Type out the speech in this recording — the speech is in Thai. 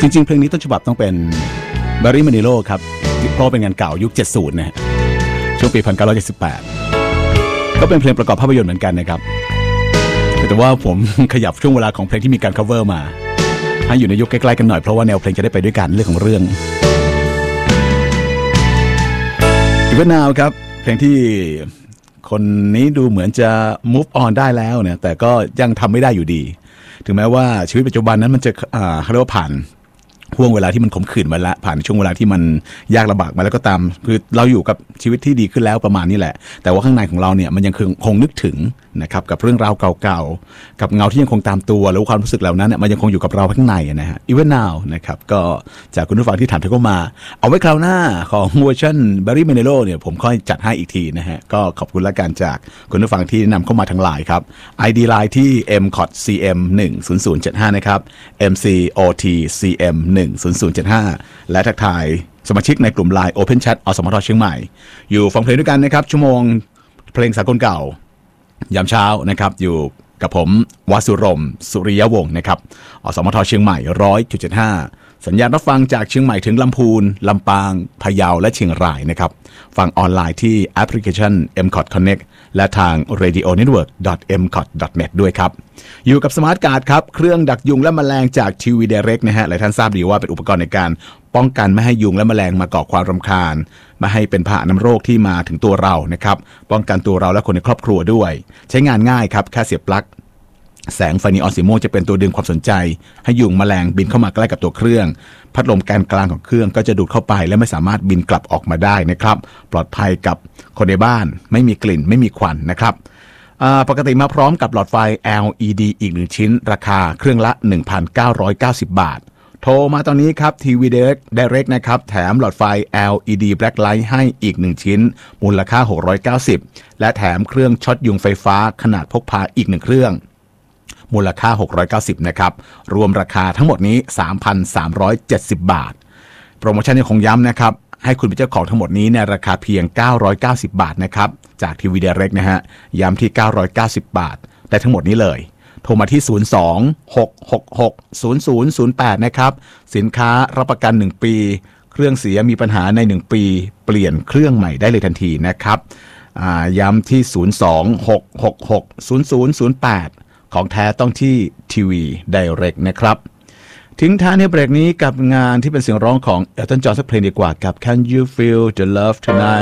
จริงๆเพลงนี้ต้นฉบับต้องเป็นบาร์รี่มานิโลครับเพราะเป็นงานเก่ายุค70นะฮะช่วงปี1978ก็เป็นเพลงประกอบภาพยนตร์เหมือนกันนะครับแต่ว่าผมขยับช่วงเวลาของเพลงที่มีการ cover มาให้อยู่ในยุคใกล้ๆกันหน่อยเพราะว่าแนวเพลงจะได้ไปด้วยกันเรื่องของเรื่องEven Now ครับเพลงที่คนนี้ดูเหมือนจะ move on ได้แล้วเนี่ยแต่ก็ยังทำไม่ได้อยู่ดีถึงแม้ว่าชีวิตปัจจุบันนั้นมันจะเขาเรียกว่าผ่านห่วงเวลาที่มันขมขื่นมาแล้วผ่านช่วงเวลาที่มันยากลำบากมาแล้วก็ตามคือเราอยู่กับชีวิตที่ดีขึ้นแล้วประมาณนี้แหละแต่ว่าข้างในของเราเนี่ยมันยังคงนึกถึงนะครับกับเรื่องราวเก่าๆกับเงาที่ยังคงตามตัวแล้วความรู้สึกเหล่านั้นเนี่ยมันยังคงอยู่กับเราข้างในนะฮะ Even Now นะครับก็จากคุณผู้ฟังที่ถามถึงเข้ามาเอาไว้คราวหน้าของเวอร์ชัน Barry Manilow เนี่ยผมค่อยจัดให้อีกทีนะฮะก็ขอบคุณละกันจากคุณผู้ฟังที่นำเข้ามาทางไลน์ครับ ID ไลน์ที่ mcotcm10075 นะครับ mcotcm10075 และทักทายสมาชิกในกลุ่ม LINE Open Chat อสมทเชียงใหม่อยู่ฟังเพลงด้วยกันนะครับชั่วโมงเพลงสากลเก่ายามเช้านะครับอยู่กับผมวสุรมสุริยวงศ์นะครับอสมทเชียงใหม่ 100.75 สัญญาณรับฟังจากเชียงใหม่ถึงลำพูนลำปางพะเยาและเชียงรายนะครับฟังออนไลน์ที่แอปพลิเคชัน MCOT Connect และทาง radionetwork.mcot.net ด้วยครับอยู่กับสมาร์ทการ์ดครับเครื่องดักยุงและแมลงจากทีวี Direct นะฮะหลายท่านทราบดีว่าเป็นอุปกรณ์ในการป้องกันไม่ให้ยุงและแมลงมาก่อความรำคาญไม่ให้เป็นพาหะนำโรคที่มาถึงตัวเรานะครับป้องกันตัวเราและคนในครอบครัวด้วยใช้งานง่ายครับแค่เสียบปลั๊กแสงไฟนีออนสีม่วงจะเป็นตัวดึงความสนใจให้ยุงแมลงบินเข้ามาใกล้กับตัวเครื่องพัดลมแกนกลางของเครื่องก็จะดูดเข้าไปและไม่สามารถบินกลับออกมาได้นะครับปลอดภัยกับคนในบ้านไม่มีกลิ่นไม่มีควันนะครับปกติมาพร้อมกับหลอดไฟ LED อีก1ชิ้นราคาเครื่องละ 1,990 บาทโทรมาตอนนี้ครับทีวี Direct นะครับแถมหลอดไฟ LED Blacklight ให้อีก1ชิ้นมูลค่า690และแถมเครื่องช็อตยุงไฟฟ้าขนาดพกพาอีก1เครื่องมูลค่า690นะครับรวมราคาทั้งหมดนี้ 3,370 บาทโปรโมชั่นยังคงย้ำนะครับให้คุณเป็นเจ้าของทั้งหมดนี้ในราคาเพียง990บาทนะครับจากทีวี Direct นะฮะย้ำที่990บาทได้ทั้งหมดนี้เลยโทรมาที่02-666-0008นะครับสินค้ารับประกัน1ปีเครื่องเสียมีปัญหาใน1ปีเปลี่ยนเครื่องใหม่ได้เลยทันทีนะครับย้ำที่02-666-0008ของแท้ต้องที่ทีวี Direct นะครับทิ้งท้ายในเบรกนี้กับงานที่เป็นเสียงร้องของเอลตันจอห์นสักเพลงดีกว่ากับ Can You Feel the Love Tonight